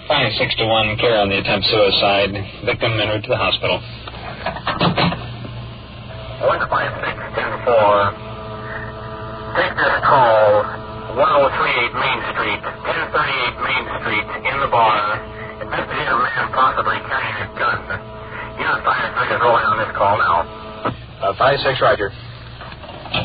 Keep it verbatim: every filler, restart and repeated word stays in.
five six to one, clear on the attempt suicide. Victim en route to the hospital. one five six ten four. Take this call, ten thirty-eight Main Street, ten thirty-eight Main Street, in the bar. Investigate a man possibly carrying a gun. Unit five six is rolling on this call now. Uh, five six, Roger.